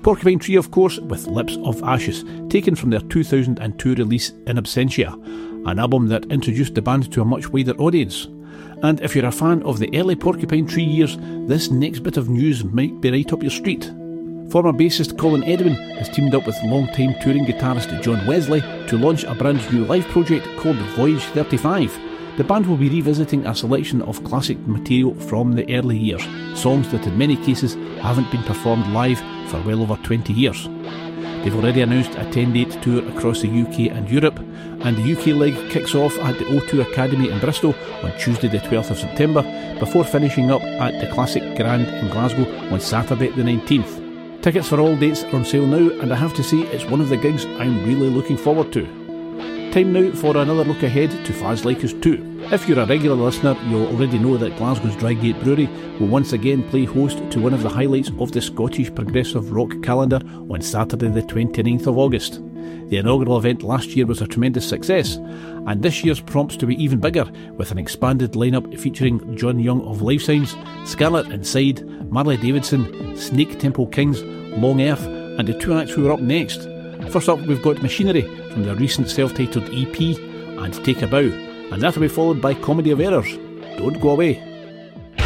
Porcupine Tree, of course, with Lips of Ashes, taken from their 2002 release In Absentia, an album that introduced the band to a much wider audience. And if you're a fan of the early Porcupine Tree years, this next bit of news might be right up your street. Former bassist Colin Edwin has teamed up with long-time touring guitarist John Wesley to launch a brand new live project called Voyage 35. The band will be revisiting a selection of classic material from the early years, songs that in many cases haven't been performed live for well over 20 years. They've already announced a 10-date tour across the UK and Europe, and the UK leg kicks off at the O2 Academy in Bristol on Tuesday the 12th of September, before finishing up at the Classic Grand in Glasgow on Saturday the 19th. Tickets for all dates are on sale now, and I have to say it's one of the gigs I'm really looking forward to. Time now for another look ahead to Faz Like Us 2. If you're a regular listener, you'll already know that Glasgow's Drygate Brewery will once again play host to one of the highlights of the Scottish progressive rock calendar on Saturday the 29th of August. The inaugural event last year was a tremendous success, and this year's prompts to be even bigger, with an expanded lineup featuring John Young of Life Signs, Scarlet Inside, Marley Davidson, Snake Temple Kings, Long Earth, and the two acts who are up next. First up, we've got Machinery from their recent self-titled EP, and Take a Bow, and that'll be followed by Comedy of Errors. Don't go away.